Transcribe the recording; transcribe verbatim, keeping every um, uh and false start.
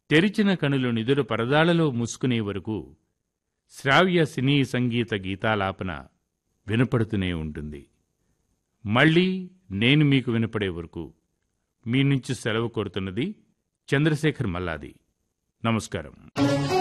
తెరిచిన కనులు నిదుర పరదాలలో మూసుకునే వరకు శ్రావ్య సినీ సంగీత గీతాలాపన వినపడుతూనే ఉంటుంది. మళ్ళీ నేను మీకు వినపడే వరకు మీ నుంచి సెలవు కోరుతున్నది చంద్రశేఖర్ మల్లాది. నమస్కారం.